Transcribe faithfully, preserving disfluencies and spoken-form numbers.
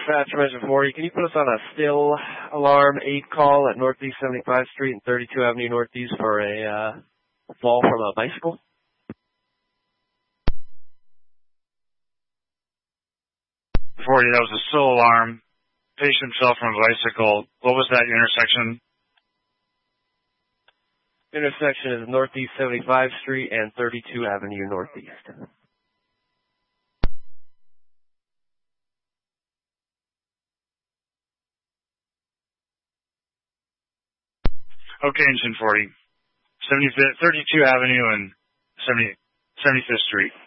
dispatcher, measure forty. Can you put us on a still alarm eight call at Northeast seventy-fifth Street and thirty-two Avenue Northeast for a uh, fall from a bicycle? forty, that was a still alarm. Patient fell from a bicycle. What was that intersection? Intersection is Northeast seventy-fifth Street and thirty-two Avenue Northeast. Okay, engine forty. seventy-fifth, thirty-two Avenue and seventy, seventy-fifth Street.